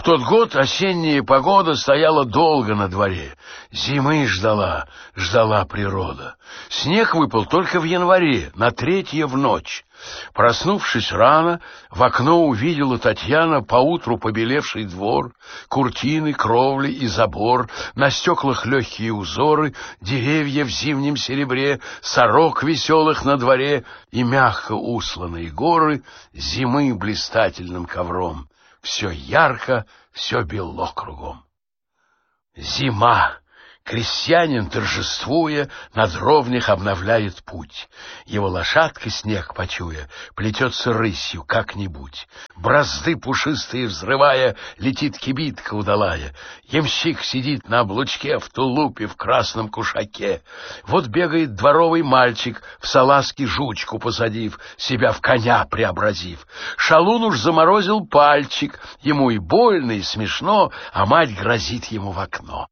тот год осенняя погода стояла долго на дворе. Зимы ждала природа. Снег выпал только в январе, на 3 в ночь. Проснувшись рано, в окно увидела Татьяна поутру побелевший двор, куртины, кровли и забор, на стеклах легкие узоры, деревья в зимнем серебре, сорок веселых на дворе и мягко усланные горы зимы блистательным ковром. Все ярко, все бело кругом. Зима. Крестьянин, торжествуя, на дровнях обновляет путь. Его лошадка, снег почуя, плетется рысью как-нибудь. Бразды пушистые взрывая, летит кибитка удалая. Ямщик сидит на облучке в тулупе в красном кушаке. Вот бегает дворовый мальчик, в салазки жучку посадив, себя в коня преобразив. Шалун уж заморозил пальчик, ему и больно, и смешно, а мать грозит ему в окно.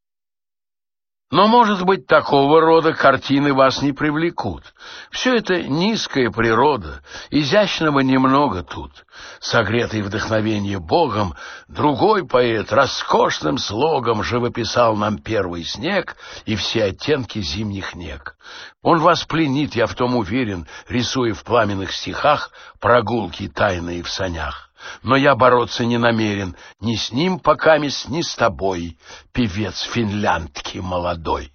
Но, может быть, такого рода картины вас не привлекут. Все это низкая природа, изящного немного тут. Согретый вдохновение Богом, другой поэт роскошным слогом живописал нам первый снег и все оттенки зимних нег. Он вас пленит, я в том уверен, рисуя в пламенных стихах прогулки тайные в санях. Но я бороться не намерен ни с ним покамест, ни с тобой, певец финляндки молодой.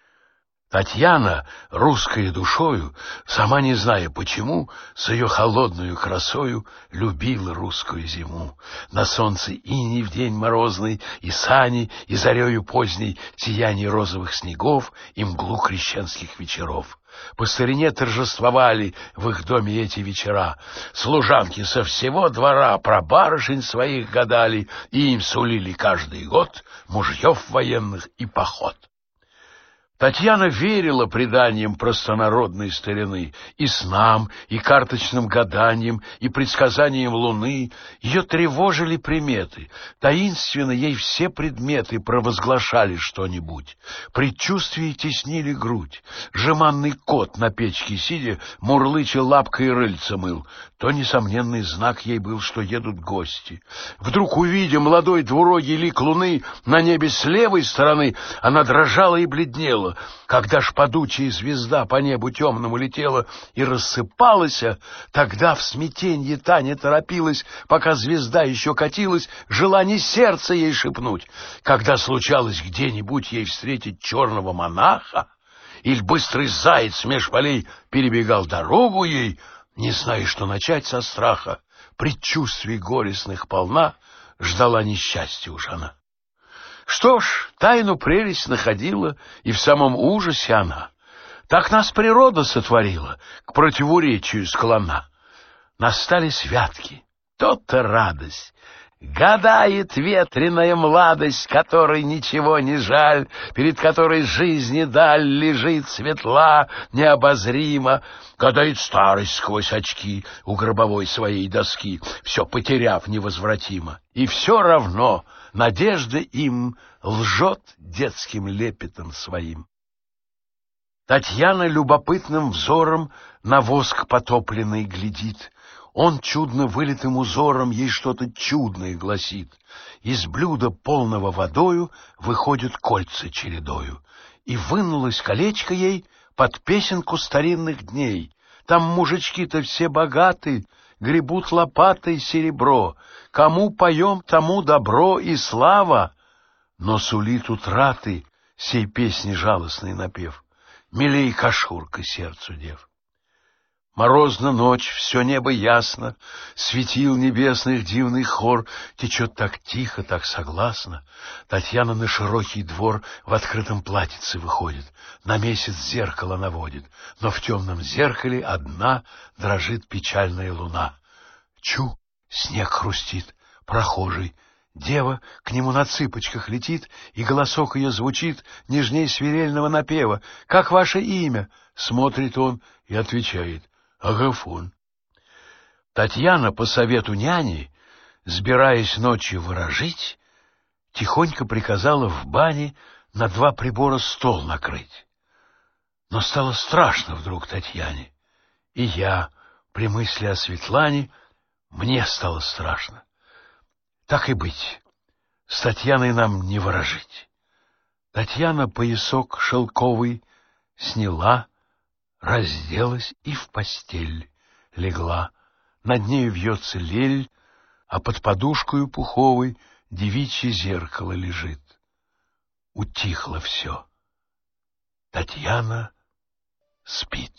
Татьяна, русская душою, сама не зная почему, с ее холодную красою любила русскую зиму. На солнце иней в день морозный, и сани, и зарею поздней сияние розовых снегов и мглу крещенских вечеров. По старине торжествовали в их доме эти вечера. Служанки со всего двора про барышень своих гадали, и им сулили каждый год мужьев военных и поход. Татьяна верила преданиям простонародной старины, и снам, и карточным гаданиям, и предсказаниям луны. Ее тревожили приметы, таинственно ей все предметы провозглашали что-нибудь. Предчувствия теснили грудь. Жеманный кот на печке сидя, мурлыча лапкой рыльца мыл. То несомненный знак ей был, что едут гости. Вдруг, увидя молодой двурогий лик луны на небе с левой стороны, она дрожала и бледнела. Когда ж падучая звезда по небу темному летела и рассыпалась, тогда в смятенье та не торопилась, пока звезда еще катилась, желание сердца ей шепнуть. Когда случалось где-нибудь ей встретить черного монаха, или быстрый заяц меж полей перебегал дорогу ей, не зная, что начать со страха, предчувствий горестных полна, ждала несчастья уж она. Что ж, тайну прелесть находила, и в самом ужасе она. Так нас природа сотворила, к противоречию склона. Настали святки, то-то радость. Гадает ветреная младость, которой ничего не жаль, перед которой жизни даль лежит светла, необозрима. Гадает старость сквозь очки у гробовой своей доски, все потеряв невозвратимо. И все равно надежда им лжет детским лепетом своим. Татьяна любопытным взором на воск потопленный глядит. Он чудно вылитым узором ей что-то чудное гласит. Из блюда, полного водою, выходят кольца чередою. И вынулось колечко ей под песенку старинных дней. Там мужички-то все богаты, гребут лопатой серебро. Кому поем, тому добро и слава. Но сулит утраты сей песни жалостный напев. Милей кошурка сердцу дев. Морозна ночь, все небо ясно, светил небесных дивный хор, течет так тихо, так согласно. Татьяна на широкий двор в открытом платьице выходит, на месяц зеркало наводит, но в темном зеркале одна дрожит печальная луна. Чу, снег хрустит, прохожий. Дева к нему на цыпочках летит, и голосок ее звучит нежней свирельного напева. «Как ваше имя?» — смотрит он и отвечает: «Агафон». Татьяна по совету няни, сбираясь ночью ворожить, тихонько приказала в бане на 2 прибора стол накрыть. Но стало страшно вдруг Татьяне, и я, при мысли о Светлане, мне стало страшно. Так и быть, С Татьяной нам не ворожить. Татьяна поясок шелковый сняла, разделась и в постель легла. Над нею вьется лель, а под подушкою пуховой девичье зеркало лежит. Утихло все. Татьяна спит.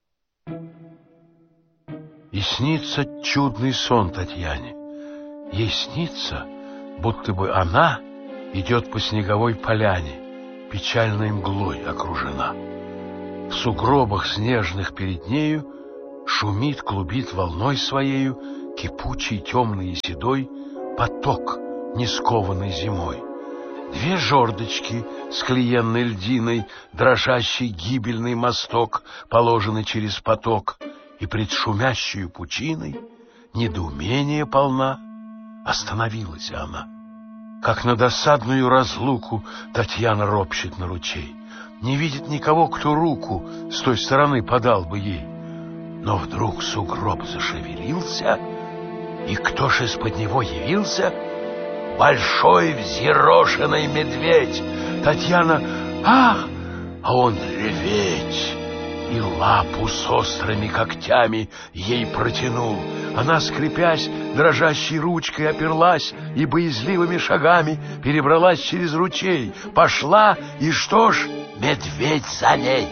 И снится чудный сон Татьяне. Ей снится, будто бы она идет по снеговой поляне, печальной мглой окружена. В сугробах снежных перед нею шумит, клубит волной своею кипучий, темный и седой поток, не скованный зимой. Две жердочки с клеенной льдиной, дрожащий гибельный мосток, положенный через поток, и пред шумящую пучиной недоумение полна. Остановилась она. Как на досадную разлуку Татьяна ропщет на ручей. Не видит никого, кто руку с той стороны подал бы ей. Но вдруг сугроб зашевелился, и кто ж из-под него явился? Большой взъерошенный медведь. Татьяна «Ах!», а он реветь. И лапу с острыми когтями ей протянул. Она, скрипясь, дрожащей ручкой оперлась и боязливыми шагами перебралась через ручей. Пошла, и что ж, медведь за ней.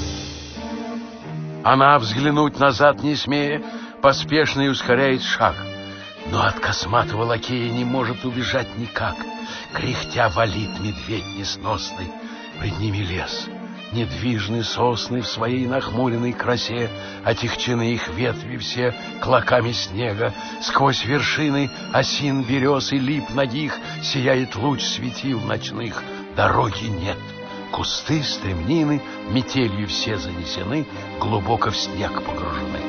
Она, взглянуть назад не смея, поспешно и ускоряет шаг. Но от косматого лакея не может убежать никак. Кряхтя валит медведь несносный, пред ними лес. Недвижны сосны в своей нахмуренной красе, отягчены их ветви все клоками снега. Сквозь вершины осин, берез и лип нагих сияет луч светил ночных. Дороги нет. Кусты, стремнины, метелью все занесены, глубоко в снег погружены.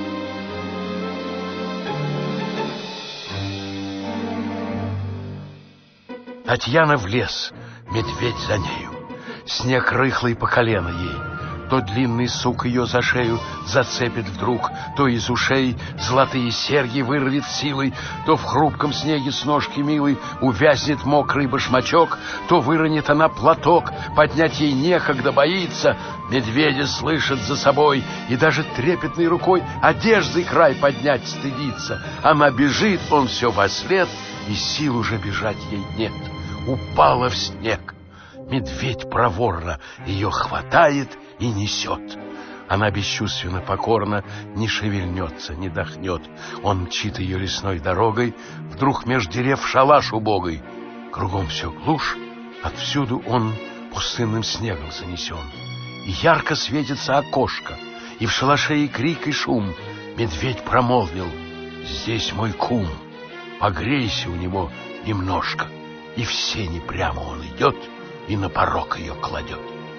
Татьяна в лес, медведь за нею. Снег рыхлый по колено ей. То длинный сук ее за шею зацепит вдруг, то из ушей золотые серьги вырвет силой, то в хрупком снеге с ножки милой увязнет мокрый башмачок, то выронит она платок, поднять ей некогда, боится. Медведя слышит за собой и даже трепетной рукой одеждой край поднять стыдится. Она бежит, он все вослед, и сил уже бежать ей нет. Упала в снег. Медведь проворно ее хватает и несет. Она бесчувственно покорно не шевельнется, не дохнет. Он мчит ее лесной дорогой, вдруг меж дерев шалаш убогой. Кругом все глушь, отвсюду он пустынным снегом занесен. И ярко светится окошко, и в шалаше и крик, и шум. Медведь промолвил: «Здесь мой кум, погрейся у него немножко». И в сени прямо он идет и на порог ее кладет.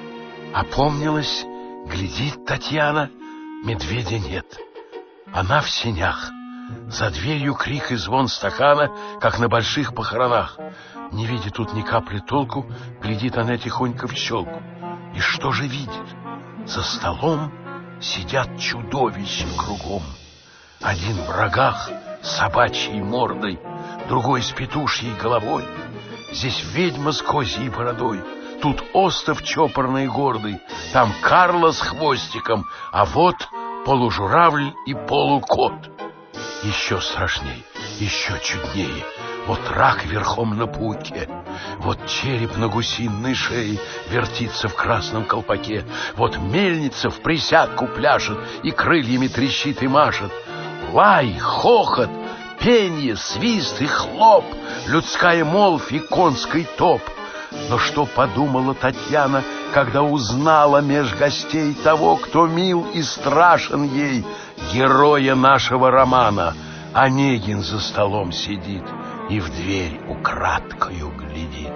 Опомнилась, глядит Татьяна, медведя нет. Она в сенях. За дверью крик и звон стакана, как на больших похоронах. Не видя тут ни капли толку, глядит она тихонько в щелку. И что же видит? За столом сидят чудовища кругом. Один в рогах с собачьей мордой, другой с петушьей головой. Здесь ведьма с козьей бородой, тут остов чопорный и гордый, там Карла с хвостиком, а вот полужуравль и полукот. Еще страшней, еще чуднее. Вот рак верхом на пауке, вот череп на гусиной шее вертится в красном колпаке, вот мельница в присядку пляшет и крыльями трещит и машет. Лай, хохот, пенье, свист и хлоп, людская молвь и конский топ. Но что подумала Татьяна, когда узнала меж гостей того, кто мил и страшен ей, героя нашего романа? Онегин за столом сидит и в дверь украдкою глядит.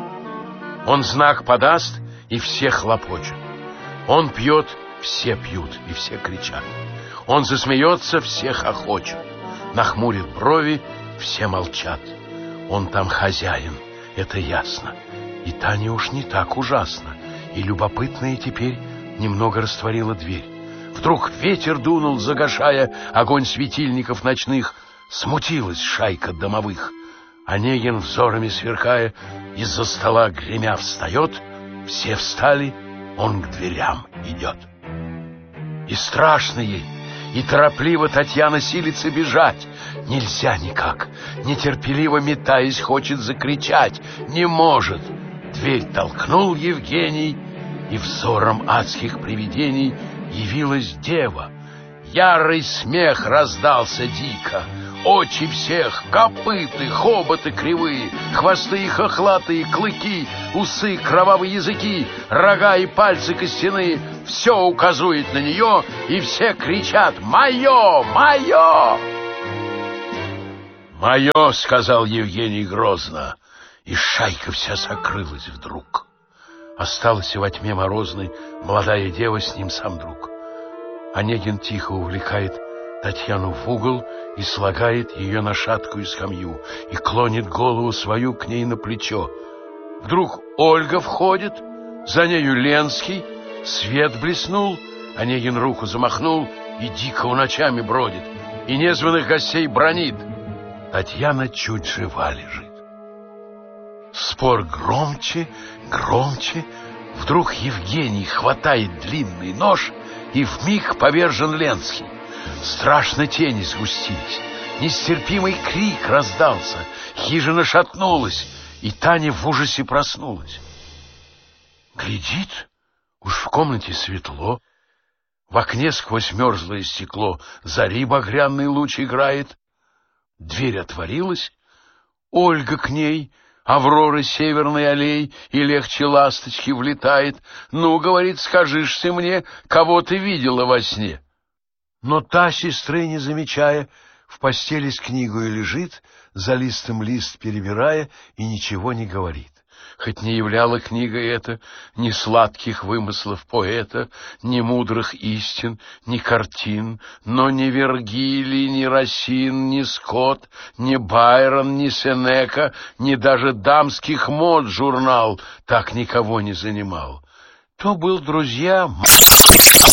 Он знак подаст, и все хлопочут. Он пьет, все пьют, и все кричат. Он засмеется, все хохочут. Нахмурит брови, все молчат. Он там хозяин, это ясно. И Таня уж не так ужасно. И любопытная теперь немного растворила дверь. Вдруг ветер дунул, загашая огонь светильников ночных. Смутилась шайка домовых. Онегин, взорами сверкая, из-за стола гремя встает, все встали, он к дверям идет. И страшно ей, и торопливо Татьяна силится бежать. Нельзя никак, нетерпеливо метаясь, хочет закричать, не может. Дверь толкнул Евгений, и взором адских привидений явилась дева. Ярый смех раздался дико. Очи всех, копыты, хоботы кривые, хвосты и хохлатые, клыки, усы, кровавые языки, рога и пальцы костяные — все указует на нее, и все кричат: «Мое! Мое!» «Мое!» — сказал Евгений грозно, и шайка вся сокрылась вдруг. Осталась во тьме морозной молодая дева, с ним сам друг. Онегин тихо увлекает Татьяну в угол и слагает ее на шаткую скамью и клонит голову свою к ней на плечо. Вдруг Ольга входит, за нею Ленский, свет блеснул, Онегин руку замахнул и дико ночами бродит, и незваных гостей бранит. Татьяна чуть жива лежит. Спор громче, громче. Вдруг Евгений хватает длинный нож, и вмиг повержен Ленский. Страшно тени сгустились, нестерпимый крик раздался, хижина шатнулась, и Таня в ужасе проснулась. Глядит, уж в комнате светло, в окне сквозь мерзлое стекло зари багряный луч играет. Дверь отворилась, Ольга к ней, Аврора северной аллей, и легче ласточки влетает. «Ну, — говорит, — скажишь ты мне, кого ты видела во сне?» Но та, сестры не замечая, в постели с книгой лежит, за листом лист перебирая, и ничего не говорит. Хоть не являла книга эта ни сладких вымыслов поэта, ни мудрых истин, ни картин, но ни Вергилий, ни Расин, ни Скотт, ни Байрон, ни Сенека, ни даже дамских мод журнал так никого не занимал. То был, друзья,